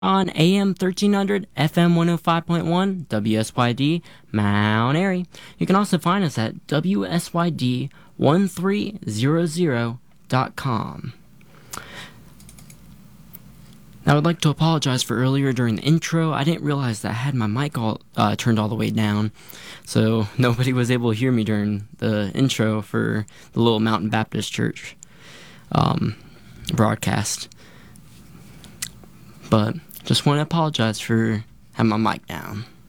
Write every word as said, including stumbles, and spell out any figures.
on A M thirteen hundred, F M one oh five point one, W S Y D, Mount Airy. You can also find us at W S Y D one three zero zero dot com. I would like to apologize for earlier during the intro. I didn't realize that I had my mic all uh, turned all the way down, so nobody was able to hear me during the intro for the Little Mountain Baptist Church um, broadcast. But just want to apologize for having my mic down.